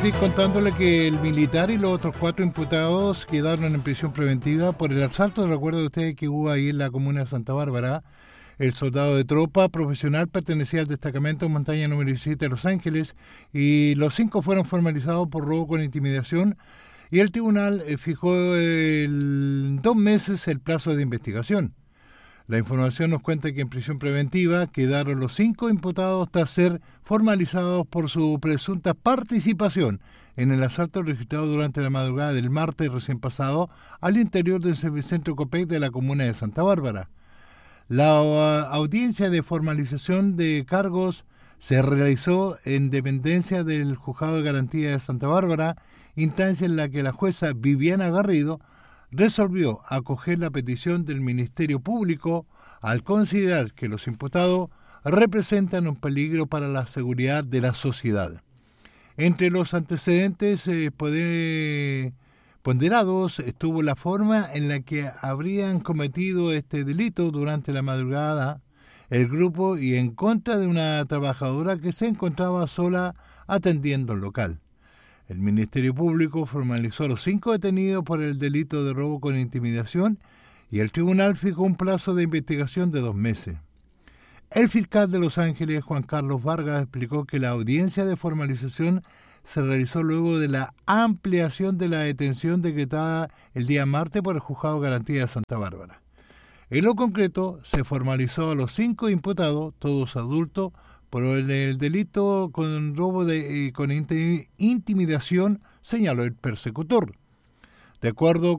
partir contándole que el militar y los otros 4 imputados quedaron en prisión preventiva por el asalto. Recuerden ustedes que hubo ahí en la comuna de Santa Bárbara. El soldado de tropa profesional pertenecía al destacamento Montaña número 17 de Los Ángeles y los 5 fueron formalizados por robo con intimidación y el tribunal fijó en 2 meses el plazo de investigación. La información nos cuenta que en prisión preventiva quedaron los 5 imputados tras ser formalizados por su presunta participación en el asalto registrado durante la madrugada del martes recién pasado al interior del Servicentro Copec de la comuna de Santa Bárbara. La audiencia de formalización de cargos se realizó en dependencia del Juzgado de Garantía de Santa Bárbara, instancia en la que la jueza Viviana Garrido resolvió acoger la petición del Ministerio Público al considerar que los imputados representan un peligro para la seguridad de la sociedad. Entre los antecedentes ponderados estuvo la forma en la que habrían cometido este delito durante la madrugada el grupo y en contra de una trabajadora que se encontraba sola atendiendo el local. El Ministerio Público formalizó a los 5 detenidos por el delito de robo con intimidación y el tribunal fijó un plazo de investigación de 2 meses. El fiscal de Los Ángeles, Juan Carlos Vargas, explicó que la audiencia de formalización se realizó luego de la ampliación de la detención decretada el día martes por el Juzgado de Garantía de Santa Bárbara. En lo concreto, se formalizó a los 5 imputados, todos adultos, por el delito con robo con intimidación, señaló el persecutor. De acuerdo